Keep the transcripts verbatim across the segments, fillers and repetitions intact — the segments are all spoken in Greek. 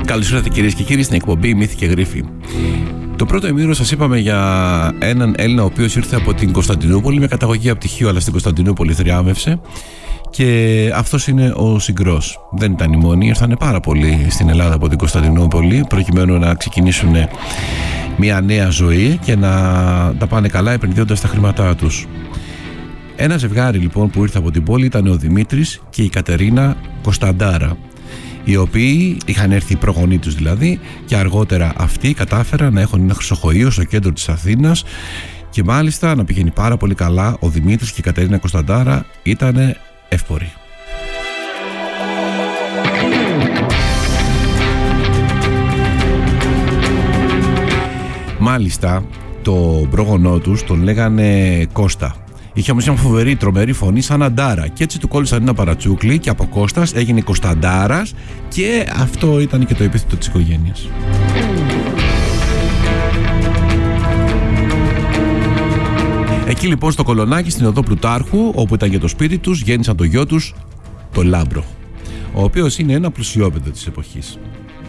Καλώς ήρθατε κυρίες και κύριοι στην εκπομπή Μύθοι και Γρίφοι. Το πρώτο ημίρο σας είπαμε για έναν Έλληνα ο οποίος ήρθε από την Κωνσταντινούπολη με καταγωγή από πτυχίο, αλλά στην Κωνσταντινούπολη θριάμβευσε. Και αυτός είναι ο Συγκρός. Δεν ήταν οι μόνοι, ήρθανε πάρα πολλοί στην Ελλάδα από την Κωνσταντινούπολη προκειμένου να ξεκινήσουν μια νέα ζωή και να τα πάνε καλά επενδύοντας τα χρήματά τους. Ένα ζευγάρι λοιπόν που ήρθε από την πόλη ήταν ο Δημήτρης και η Κατερίνα Κωνσταντάρα, οι οποίοι είχαν έρθει οι προγονείς τους δηλαδή, και αργότερα αυτοί κατάφεραν να έχουν ένα χρυσοχοείο στο κέντρο της Αθήνας και μάλιστα να πηγαίνει πάρα πολύ καλά. Ο Δημήτρης και η Κατερίνα Κωνσταντάρα ήταν εύποροι. Μάλιστα το πρόγονό τους τον λέγανε Κώστα. Είχε όμως μια φοβερή τρομερή φωνή σαν Αντάρα και έτσι του κόλλησαν ένα παρατσούκλι και από Κώστας έγινε Κωνσταντάρας και αυτό ήταν και το επίθετο της οικογένειας. Εκεί λοιπόν στο Κολονάκι, στην οδό Πλουτάρχου, όπου ήταν και το σπίτι τους, γέννησαν το γιο τους, το Λάμπρο, ο οποίος είναι ένα πλουσιόπεδο της εποχής.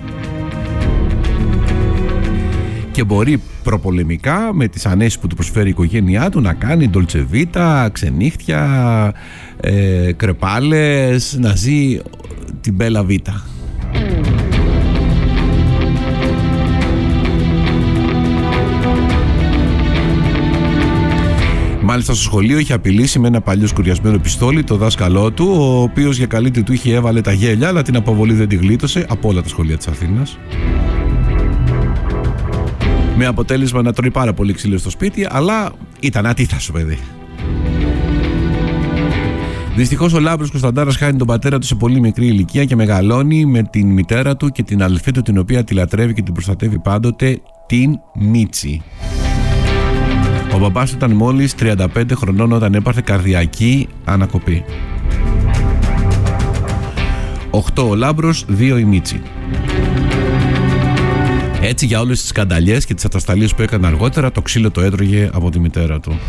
Και μπορεί προπολεμικά με τις ανέσεις που του προσφέρει η οικογένειά του να κάνει ντολτσεβίτα, ξενύχτια, ε, κρεπάλες, να ζει την μπέλα βίτα. Μάλιστα στο σχολείο είχε απειλήσει με ένα παλιό σκουριασμένο πιστόλι το δάσκαλό του, ο οποίος για καλύτερη του είχε έβαλε τα γέλια, αλλά την αποβολή δεν τη γλίτωσε από όλα τα σχολεία της Αθήνας. Με αποτέλεσμα να τρώει πάρα πολύ ξύλο στο σπίτι, αλλά ήταν ατίθασο παιδί. Δυστυχώς ο Λάμπρος Κωνσταντάρας χάνει τον πατέρα του σε πολύ μικρή ηλικία και μεγαλώνει με την μητέρα του και την αδελφή του, την οποία τη λατρεύει και την προστατεύει πάντοτε, την Μίτσι. Ο μπαμπάς του ήταν μόλις τριάντα πέντε χρονών όταν έπαθε καρδιακή ανακοπή. οκτώ ο Λάμπρος, δύο η Μίτσι. Έτσι για όλες τις σκανταλιές και τις ατασταλίες που έκανε αργότερα, το ξύλο το έτρωγε από τη μητέρα του.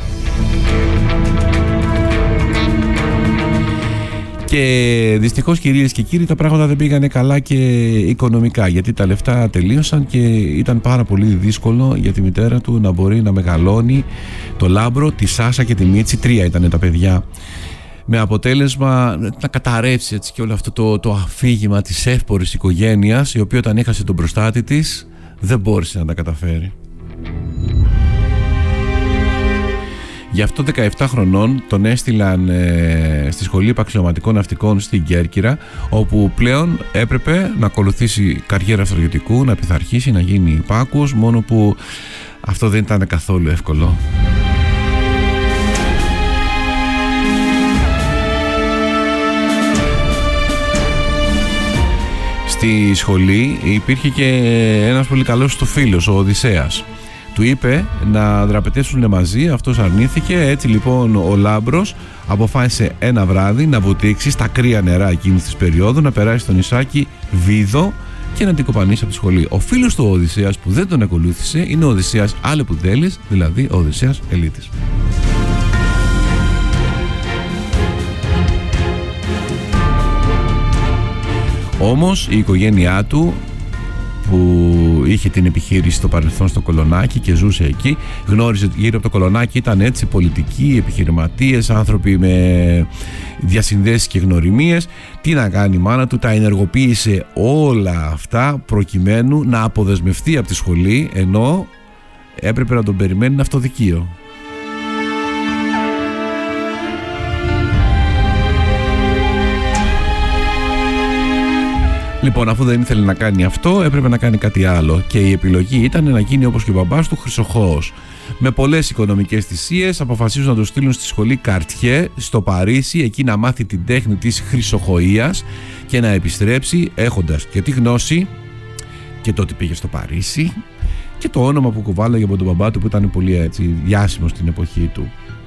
Και δυστυχώς κυρίες και κύριοι, τα πράγματα δεν πήγανε καλά και οικονομικά, γιατί τα λεφτά τελείωσαν και ήταν πάρα πολύ δύσκολο για τη μητέρα του να μπορεί να μεγαλώνει το Λάμπρο, τη Σάσα και τη Μίτσι. Τρία ήταν τα παιδιά, με αποτέλεσμα να καταρρεύσει έτσι και όλο αυτό το, το αφήγημα της εύπορης οικογένειας, η οποία όταν έχασε τον προστάτη της δεν μπόρεσε να τα καταφέρει. Γι' αυτό δεκαεπτά χρονών τον έστειλαν ε, στη Σχολή Επαξιωματικών Ναυτικών στην Κέρκυρα, όπου πλέον έπρεπε να ακολουθήσει καριέρα στρατιωτικού, να πειθαρχήσει, να γίνει υπάκουος, μόνο που αυτό δεν ήταν καθόλου εύκολο. Στη σχολή υπήρχε και ένας πολύ καλός του φίλος, ο Οδυσσέας. Του είπε να δραπετεύσουν μαζί, αυτός αρνήθηκε. Έτσι λοιπόν ο Λάμπρος αποφάσισε ένα βράδυ να βουτήξει στα κρύα νερά εκείνης της περίοδου, να περάσει στο νησάκι Βίδο και να την κοπανίσει από τη σχολή. Ο φίλος του ο Οδυσσέας που δεν τον ακολούθησε είναι ο Οδυσσέας Αλεπουδέλης, δηλαδή ο Οδυσσέας Ελίτης. Όμως η οικογένειά του, που είχε την επιχείρηση στο παρελθόν στο Κολονάκι και ζούσε εκεί, γνώριζε γύρω από το Κολονάκι, ήταν έτσι πολιτικοί, επιχειρηματίες, άνθρωποι με διασυνδέσεις και γνωριμίες. Τι να κάνει η μάνα του, τα ενεργοποίησε όλα αυτά προκειμένου να αποδεσμευτεί από τη σχολή, ενώ έπρεπε να τον περιμένει αυτοδικείο. Λοιπόν, αφού δεν ήθελε να κάνει αυτό, έπρεπε να κάνει κάτι άλλο και η επιλογή ήταν να γίνει όπως και ο μπαμπάς του, χρυσοχώος. Με πολλές οικονομικές θυσίες αποφασίζουν να το στείλουν στη σχολή Καρτιέ στο Παρίσι, εκεί να μάθει την τέχνη της χρυσοχοΐας και να επιστρέψει έχοντας και τη γνώση και το ότι πήγε στο Παρίσι και το όνομα που κουβάλαγε από τον μπαμπά του, που ήταν πολύ έτσι διάσημο στην εποχή του.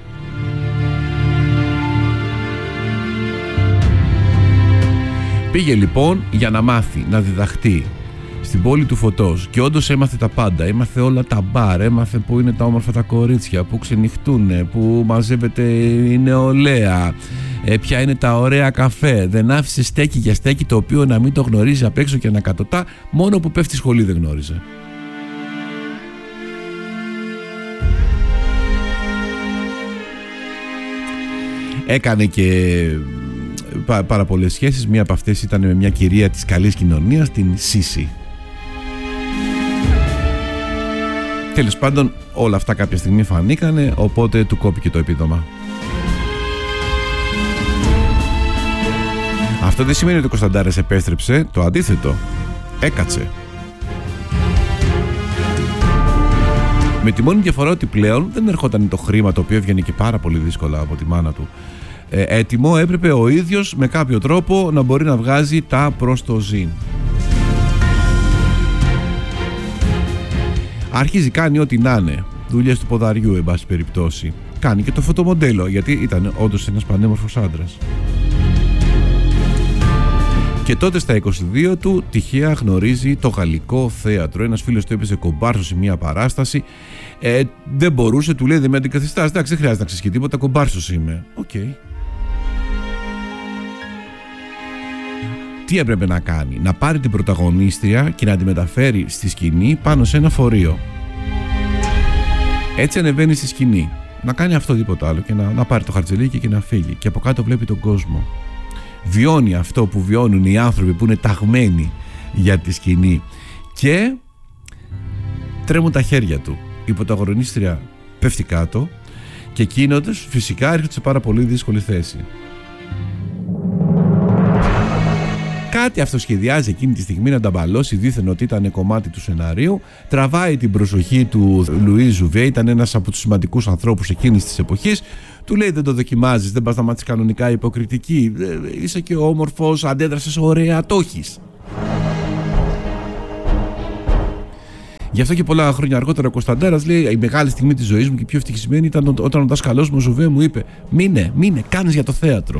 Πήγε λοιπόν για να μάθει, να διδαχτεί στην πόλη του φωτός και όντως έμαθε τα πάντα. Έμαθε όλα τα μπαρ, έμαθε που είναι τα όμορφα τα κορίτσια, που ξενυχτούν, που μαζεύεται η νεολαία, ε, ποια είναι τα ωραία καφέ. Δεν άφησε στέκι για στέκι το οποίο να μην το γνωρίζει απ' έξω και να κατωτά, μόνο που πέφτει σχολή δεν γνώριζε. Έκανε και πάρα πολλές σχέσεις. Μία από αυτές ήταν με μια κυρία της καλής κοινωνίας, την Σίση. Τέλος πάντων, όλα αυτά κάποια στιγμή φανήκανε, οπότε του κόπηκε το επίδομα. Αυτό δεν σημαίνει ότι ο Κωνσταντάρας επέστρεψε, το αντίθετο, έκατσε. Με τη μόνη διαφορά ότι πλέον δεν ερχόταν το χρήμα, το οποίο έβγαινε και πάρα πολύ δύσκολα από τη μάνα του ε, έτοιμο, έπρεπε ο ίδιος με κάποιο τρόπο να μπορεί να βγάζει τα προς το ζήν. Αρχίζει, κάνει ό,τι να είναι, δουλειές του ποδαριού εν πάση περιπτώσει. Κάνει και το φωτομοντέλο, γιατί ήταν όντως ένας πανέμορφος άντρας. Και τότε στα είκοσι δύο του τυχαία γνωρίζει το Γαλλικό Θέατρο. Ένας φίλος του έπαιζε κομπάρσο σε μια παράσταση. Ε, δεν μπορούσε, του λέει δεν με αντικαθιστάς. Εντάξει, δεν χρειάζεται να ξέρεις και τίποτα, κομπάρσος είμαι. Οκ. Okay. Τι έπρεπε να κάνει? Να πάρει την πρωταγωνίστρια και να τη μεταφέρει στη σκηνή πάνω σε ένα φορείο. Έτσι ανεβαίνει στη σκηνή. Να κάνει αυτό, τίποτα άλλο, και να, να πάρει το χαρτζελίκι και να φύγει. Και από κάτω βλέπει τον κόσμο. Βιώνει αυτό που βιώνουν οι άνθρωποι που είναι ταγμένοι για τη σκηνή. Και τρέμουν τα χέρια του. Η πρωταγωνίστρια πέφτει κάτω και εκείνος φυσικά έρχεται σε πάρα πολύ δύσκολη θέση. Κάτι αυτοσχεδιάζει εκείνη τη στιγμή να ταμπαλώσει, δήθεν ότι ήταν κομμάτι του σεναρίου. Τραβάει την προσοχή του Λουί Ζουβέ, ήταν ένας από τους σημαντικούς ανθρώπους εκείνης της εποχής. Του λέει δεν το δοκιμάζεις, δεν πας να μάθεις κανονικά υποκριτική, είσαι και όμορφος, αντέδρασες ωραία, το έχεις. Γι' αυτό και πολλά χρόνια αργότερα ο Κωνσταντάρας λέει η μεγάλη στιγμή της ζωής μου και η πιο ευτυχισμένη ήταν όταν ο δάσκαλός μου ο Ζουβέ μου είπε μείνε, μείνε, κάνεις για το θέατρο.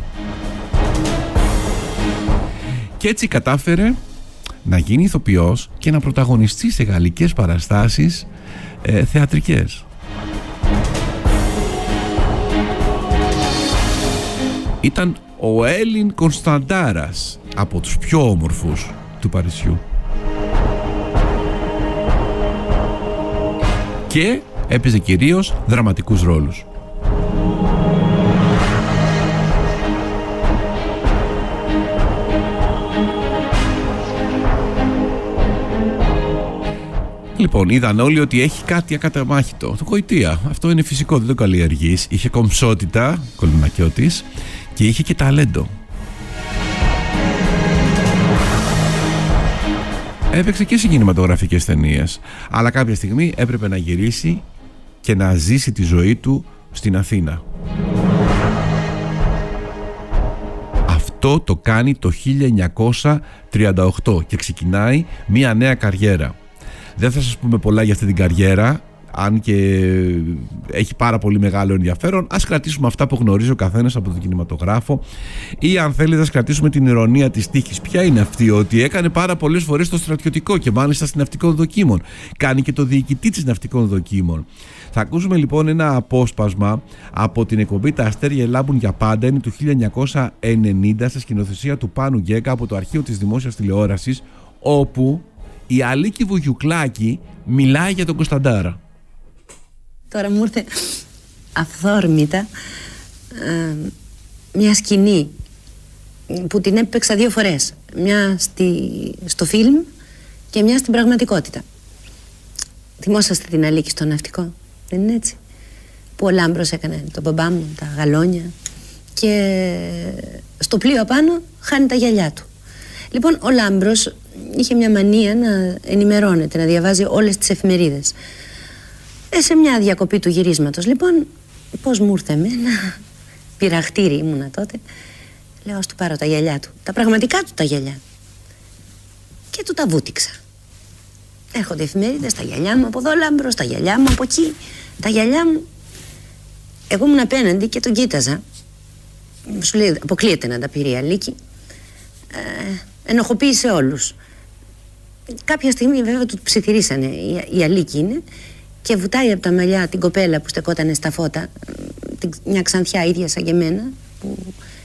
Και έτσι κατάφερε να γίνει ηθοποιός και να πρωταγωνιστεί σε γαλλικές παραστάσεις ε, θεατρικές. Ήταν ο Έλλην Κωνσταντάρας, από τους πιο όμορφους του Παρισιού. Και έπαιζε κυρίως δραματικούς ρόλους. Λοιπόν, είδαν όλοι ότι έχει κάτι ακαταμάχητο. Το γοητεία. Αυτό είναι φυσικό, δεν το καλλιεργείς. Είχε κομψότητα, κολυμακιώτης, και είχε και ταλέντο. Έπαιξε και σε κινηματογραφικές ταινίες. Αλλά κάποια στιγμή έπρεπε να γυρίσει και να ζήσει τη ζωή του στην Αθήνα. Αυτό το κάνει το χίλια εννιακόσια τριάντα οκτώ και ξεκινάει μια νέα καριέρα. Δεν θα σας πούμε πολλά για αυτή την καριέρα, αν και έχει πάρα πολύ μεγάλο ενδιαφέρον. Ας κρατήσουμε αυτά που γνωρίζει ο καθένας από τον κινηματογράφο, ή αν θέλετε ας κρατήσουμε την ηρωνία της τύχης. Ποια είναι αυτή? Ότι έκανε πάρα πολλές φορές το στρατιωτικό και μάλιστα στην ναυτικών δοκίμων. Κάνει και το διοικητή της ναυτικών δοκίμων. Θα ακούσουμε λοιπόν ένα απόσπασμα από την εκπομπή «Τα αστέρια λάμπουν για πάντα». Είναι του χίλια εννιακόσια ενενήντα, σε σκηνοθεσία του Πάνου Γκέκα, από το αρχείο της δημόσιας τηλεόρασης, όπου η Αλίκη Βουγιουκλάκη μιλάει για τον Κωνσταντάρα. Τώρα μου ήρθε αυθόρμητα ε, μια σκηνή που την έπαιξα δύο φορές. Μια στη, στο φιλμ και μια στην πραγματικότητα. Θυμόσαστε την Αλίκη στο ναυτικό, δεν είναι έτσι? Που ο Λάμπρος έκανε τον μπαμπά μου, τα γαλόνια, και στο πλοίο απάνω χάνει τα γυαλιά του. Λοιπόν, ο Λάμπρος είχε μια μανία να ενημερώνεται, να διαβάζει όλες τις εφημερίδες. Ε, σε μια διακοπή του γυρίσματος, λοιπόν, πώς μου ήρθε εμένα, πειραχτήρι ήμουνα τότε, λέω ας του πάρω τα γυαλιά του, τα πραγματικά του τα γυαλιά, και του τα βούτυξα. Έρχονται εφημερίδες, τα γυαλιά μου από εδώ, Λάμπρος, τα γυαλιά μου από εκεί, τα γυαλιά μου. Εγώ ήμουν απέναντι και τον κοίταζα. Σου λέει αποκλείεται να τα πήρε η Αλίκη. Ε, ενοχοποίησε όλους. Κάποια στιγμή βέβαια του ψιθυρίσανε, η, η Αλίκη είναι, και βουτάει από τα μαλλιά την κοπέλα που στεκότανε στα φώτα, την, μια ξανθιά ίδια σαν και εμένα, που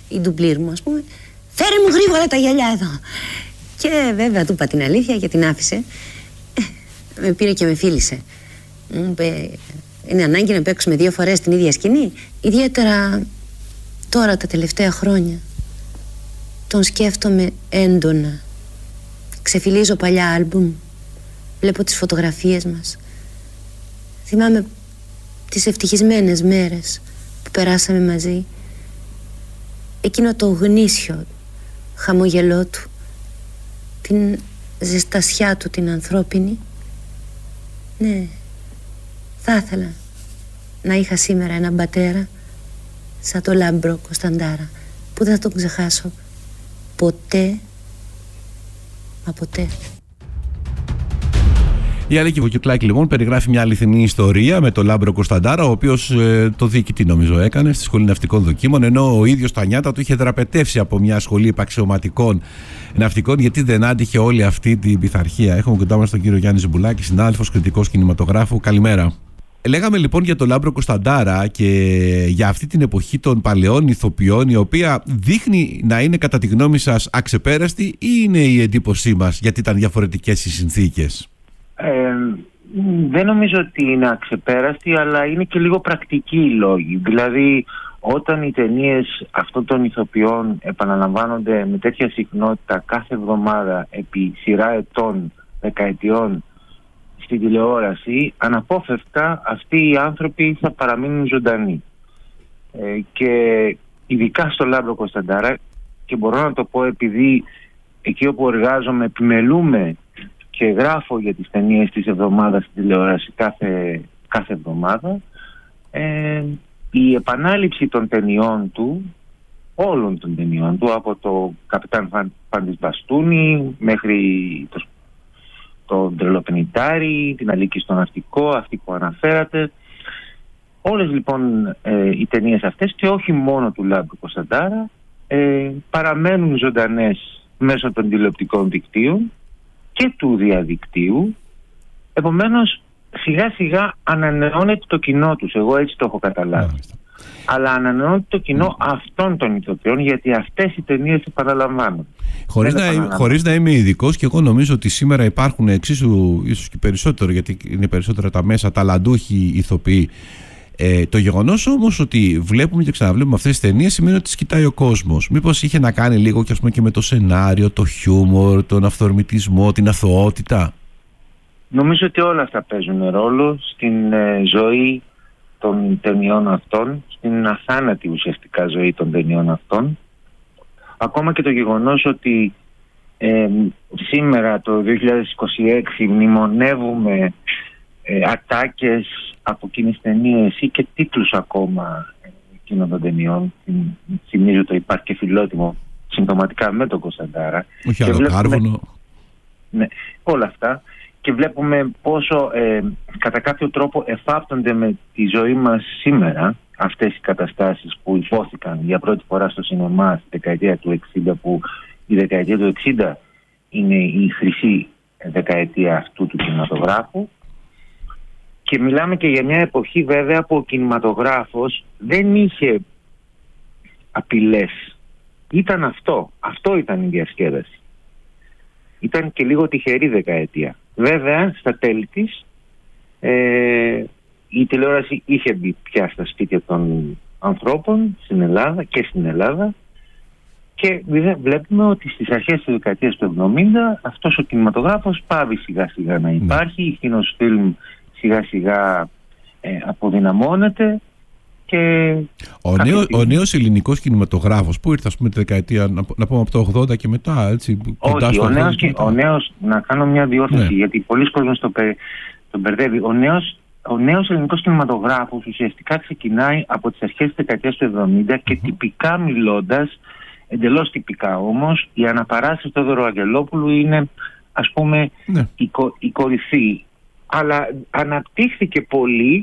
η ντουμπλίρ μου, ας πούμε, φέρε μου γρήγορα τα γυαλιά εδώ. Και βέβαια του είπα την αλήθεια και την άφησε. Με πήρε και με φίλησε. Μου είπε, είναι ανάγκη να παίξουμε δύο φορές την ίδια σκηνή? Ιδιαίτερα τώρα τα τελευταία χρόνια τον σκέφτομαι έντονα. Ξεφυλίζω παλιά άλμπουμ, βλέπω τις φωτογραφίες μας. Θυμάμαι τις ευτυχισμένες μέρες που περάσαμε μαζί. Εκείνο το γνήσιο χαμογελό του, την ζεστασιά του την ανθρώπινη. Ναι, θα ήθελα να είχα σήμερα έναν πατέρα σαν το Λάμπρο Κωνσταντάρα, που δεν θα τον ξεχάσω ποτέ, μα ποτέ. Η Αλίκη Βοκιουκλάκη λοιπόν περιγράφει μια αληθινή ιστορία με τον Λάμπρο Κωνσταντάρα, ο οποίος ε, το διοικητή νομίζω έκανε στη Σχολή Ναυτικών Δοκίμων, ενώ ο ίδιος τα νιάτα του είχε δραπετεύσει από μια σχολή επαξιωματικών ναυτικών, γιατί δεν άντυχε όλη αυτή την πειθαρχία. Έχουμε κοντά μας τον κύριο Γιάννη Ζουμπουλάκη, συνάδελφος, κριτικός κινηματογράφου. Καλημέρα. Λέγαμε λοιπόν για τον Λάμπρο Κωνσταντάρα και για αυτή την εποχή των παλαιών ηθοποιών, η οποία δείχνει να είναι κατά τη γνώμη σας αξεπέραστη, ή είναι η εντύπωσή μας γιατί ήταν διαφορετικές οι συνθήκες? Ε, δεν νομίζω ότι είναι αξεπέραστη, αλλά είναι και λίγο πρακτική οι λόγοι. Δηλαδή, όταν οι ταινίες αυτών των ηθοποιών επαναλαμβάνονται με τέτοια συχνότητα κάθε εβδομάδα επί σειρά ετών, δεκαετιών στην τηλεόραση, αναπόφευκτα αυτοί οι άνθρωποι θα παραμείνουν ζωντανοί. Ε, και ειδικά στο Λάμπρο Κωνσταντάρα, και μπορώ να το πω επειδή εκεί όπου εργάζομαι επιμελούμε και γράφω για τις ταινίες της εβδομάδας στην τηλεόραση κάθε, κάθε εβδομάδα, ε, η επανάληψη των ταινιών του, όλων των ταινιών του, από το Καπιτάν Φαντισμπαστούνι μέχρι το, το Τρελοπενιτάρι, την Αλίκη στο Ναυτικό, αυτή που αναφέρατε, όλες λοιπόν ε, οι ταινίες αυτές, και όχι μόνο του Λάμπρου Κωνσταντάρα, ε, παραμένουν ζωντανές μέσω των τηλεοπτικών δικτύων και του διαδικτύου. Επομένως σιγά σιγά ανανεώνεται το κοινό τους, εγώ έτσι το έχω καταλάβει. Yeah. Αλλά ανανεώνεται το κοινό mm. αυτών των ηθοποιών, γιατί αυτές οι ταινίες επαναλαμβάνουν. Χωρίς να, χωρίς να είμαι ειδικός, και εγώ νομίζω ότι σήμερα υπάρχουν εξίσου, ίσως και περισσότερο, γιατί είναι περισσότερα τα μέσα, ταλαντούχοι ηθοποιοί. Ε, το γεγονός όμως ότι βλέπουμε και ξαναβλέπουμε αυτές τις ταινίες σημαίνει ότι τις κοιτάει ο κόσμος. Μήπως είχε να κάνει λίγο και, ας πούμε, και με το σενάριο, το χιούμορ, τον αυθορμητισμό, την αθωότητα? Νομίζω ότι όλα αυτά παίζουν ρόλο στην ε, ζωή των ταινιών αυτών, στην αθάνατη ουσιαστικά ζωή των ταινιών αυτών. Ακόμα και το γεγονός ότι ε, σήμερα το δύο χιλιάδες είκοσι έξι μνημονεύουμε ε, ατάκες από εκείνες τις ταινίες ή και τίτλους ακόμα εκείνων των ταινιών. Θυμίζω το Υπάρχει και Φιλότιμο συμπτωματικά με τον Κωνσταντάρα. Όχι άλλο κάρβουνο. Ναι, όλα αυτά. Και βλέπουμε πόσο ε, κατά κάποιο τρόπο εφάπτονται με τη ζωή μας σήμερα αυτές οι καταστάσεις που υπόθηκαν για πρώτη φορά στο σινεμά στη δεκαετία του εξήντα, που η δεκαετία του εξήντα είναι η χρυσή δεκαετία αυτού του κινηματογράφου. Και μιλάμε και για μια εποχή βέβαια που ο κινηματογράφος δεν είχε απειλές. Ήταν αυτό. Αυτό ήταν η διασκέδαση. Ήταν και λίγο τυχερή δεκαετία. Βέβαια, στα τέλη της, ε, η τηλεόραση είχε μπει πια στα σπίτια των ανθρώπων στην Ελλάδα και στην Ελλάδα, και βλέπουμε ότι στις αρχές της δεκαετίας του εβδομήντα αυτός ο κινηματογράφος πάβει σιγά σιγά να υπάρχει, η κινοσφίλμ σιγά σιγά ε, αποδυναμώνεται. Και ο, νέο, ο νέος ελληνικός κινηματογράφος που ήρθε, ας πούμε, τη δεκαετία, να, να πούμε από το ογδόντα και μετά, έτσι? Όχι, ο νέος, και, ο νέος, να κάνω μια διόρθωση, ναι, γιατί πολλοί κόσμος τον το μπερδεύει. Ο νέος, ο νέος ελληνικός κινηματογράφος ουσιαστικά ξεκινάει από τις αρχές της δεκαετίας του εβδομήντα και mm-hmm. τυπικά μιλώντας, εντελώς τυπικά όμως, η αναπαράσταση του Θόδωρου Αγγελόπουλου είναι, ας πούμε, ναι, η, κο, η κορυφή. Αλλά αναπτύχθηκε πολύ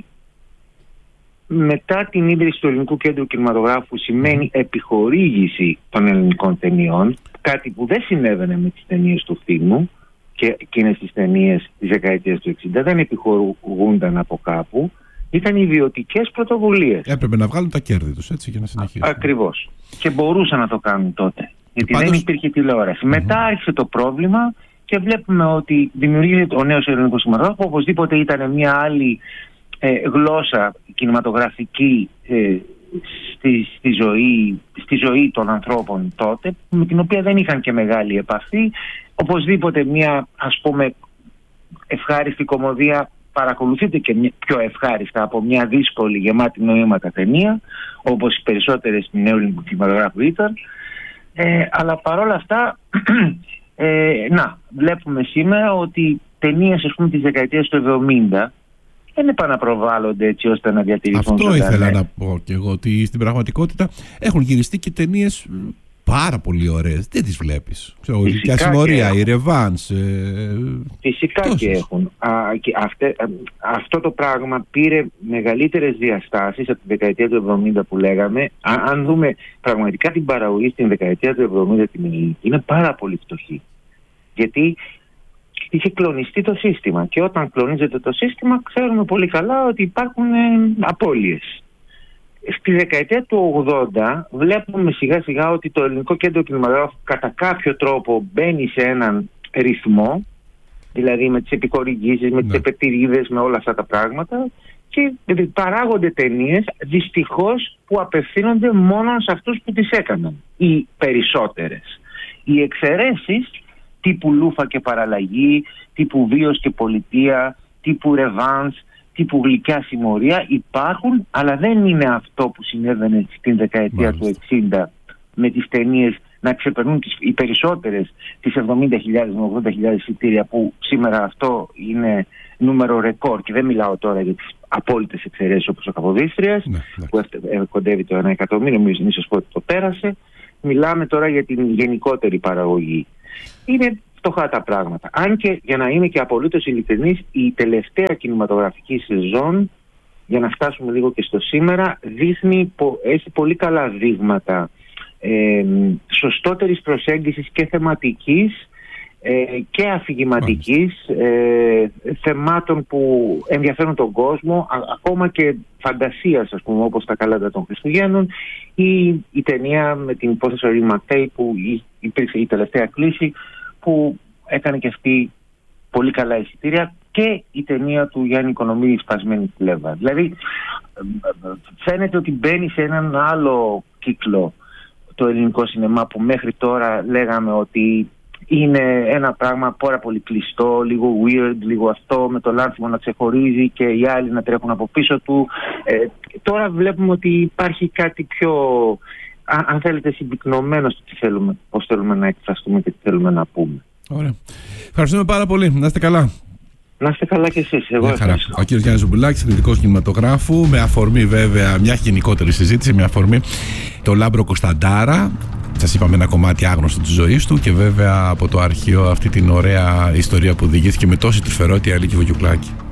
μετά την ίδρυση του Ελληνικού Κέντρου Κινηματογράφου, που σημαίνει επιχορήγηση των ελληνικών ταινιών, κάτι που δεν συνέβαινε με τις ταινίες του Φίμου, και εκείνες τις ταινίες της δεκαετίας του εξήντα δεν επιχορηγούνταν από κάπου, Ήταν ιδιωτικές πρωτοβουλίες. Έπρεπε να βγάλουν τα κέρδη τους, έτσι, για να συνεχίσουν. Ακριβώς. Και μπορούσαν να το κάνουν τότε. Γιατί πάντως... δεν υπήρχε τηλεόραση. Mm-hmm. Μετά άρχισε το πρόβλημα και βλέπουμε ότι δημιουργείται ο νέος ελληνικός κινηματογράφος, που οπωσδήποτε ήταν μια άλλη ε, γλώσσα κινηματογραφική ε, στη, στη, ζωή, στη ζωή των ανθρώπων τότε, με την οποία δεν είχαν και μεγάλη επαφή. Οπωσδήποτε μια, ας πούμε, ευχάριστη κωμωδία παρακολουθείται και πιο ευχάριστα από μια δύσκολη γεμάτη νοήματα ταινία, όπως οι περισσότερες στην νέου ελληνικού κινηματογράφου ήταν. Ε, αλλά παρόλα αυτά, ε, να, βλέπουμε σήμερα ότι ταινίες, ας πούμε, της δεκαετίας του εβδομήντα δεν επαναπροβάλλονται έτσι ώστε να διατηρηθούν. Αυτό ήθελα να πω και εγώ, ότι στην πραγματικότητα έχουν γυριστεί και ταινίες πάρα πολύ ωραίες. Δεν τις βλέπεις. Ξέρω, η Συμμορία, η Ρεβάνς. Ε, Φυσικά τόσες. Και έχουν. Α, και αυτε, α, αυτό το πράγμα πήρε μεγαλύτερες διαστάσεις από τη δεκαετία του εβδομήντα που λέγαμε. Α, αν δούμε πραγματικά την παραγωγή στην δεκαετία του εβδομήντα την ελληνική, είναι πάρα πολύ φτωχή. Γιατί είχε κλονιστεί το σύστημα. Και όταν κλονίζεται το σύστημα, ξέρουμε πολύ καλά ότι υπάρχουν ε, απώλειες. Στη δεκαετία του ογδόντα βλέπουμε σιγά σιγά ότι το ελληνικό κέντρο κινηματογράφου κατά κάποιο τρόπο μπαίνει σε έναν ρυθμό, δηλαδή με τις επικορηγήσεις, με τις ναι. επετηρίδες, με όλα αυτά τα πράγματα, και παράγονται ταινίες δυστυχώς που απευθύνονται μόνο σε αυτούς που τις έκαναν, οι περισσότερες. Οι εξαιρέσεις τύπου Λούφα και Παραλλαγή, τύπου Βίος και Πολιτεία, τύπου Ρεβάνς, τύπου Γλυκιά Συμμορία υπάρχουν, αλλά δεν είναι αυτό που συνέβαινε στην δεκαετία Μάλιστα. του εξήντα με τις ταινίες να ξεπερνούν τις, οι περισσότερες τις εβδομήντα χιλιάδες με ογδόντα χιλιάδες εισιτήρια, που σήμερα αυτό είναι νούμερο ρεκόρ, και δεν μιλάω τώρα για τις απόλυτες εξαιρέσεις όπως ο Καποδίστριας ναι, ναι. που κοντεύει το ένα εκατομμύριο, μην σας πω ότι το πέρασε. Μιλάμε τώρα για την γενικότερη παραγωγή. Είναι φτωχά τα πράγματα. Αν και, για να είμαι και απολύτως ειλικρινής, η τελευταία κινηματογραφική σεζόν, για να φτάσουμε λίγο και στο σήμερα, δείχνει, έχει πολύ καλά δείγματα ε, σωστότερης προσέγγισης και θεματικής ε, και αφηγηματικής ε, θεμάτων που ενδιαφέρουν τον κόσμο, α, ακόμα και φαντασίας, ας πούμε, όπως τα καλάντα των Χριστουγέννων, ή η ταινία με την υπόθεση Ορί Ματέι που υπήρξε η τελευταία κλίση, που έκανε και αυτή πολύ καλά εισιτήρια, και η ταινία του Γιάννη Οικονομίδη, η Σπασμένη Φλέβα. Δηλαδή φαίνεται ότι μπαίνει σε έναν άλλο κύκλο το ελληνικό σινεμά, που μέχρι τώρα λέγαμε ότι είναι ένα πράγμα πάρα πολύ κλειστό, λίγο weird, λίγο αυτό, με το Λάνθιμο να ξεχωρίζει και οι άλλοι να τρέχουν από πίσω του. Ε, τώρα βλέπουμε ότι υπάρχει κάτι πιο, αν θέλετε, συμπυκνωμένο στο τι θέλουμε, πώς θέλουμε να εκφραστούμε και τι θέλουμε να πούμε. Ωραία. Ευχαριστούμε πάρα πολύ. Να είστε καλά. Να είστε καλά κι εσείς. Εγώ ευχαριστώ. Ο κύριος Γιάννης Ζουμπουλάκης, κριτικός κινηματογράφου, με αφορμή βέβαια μια γενικότερη συζήτηση, με αφορμή το Λάμπρο Κωνσταντάρα. Σας είπαμε ένα κομμάτι άγνωστο της ζωής του, και βέβαια από το αρχείο αυτή την ωραία ιστορία που διηγήθηκε με τόση τρυφερότητα η Αλίκη Βογιουκλάκη.